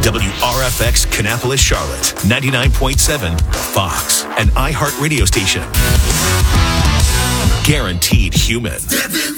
WRFX Kannapolis, Charlotte, 99.7 Fox, an iHeart radio station. Guaranteed human.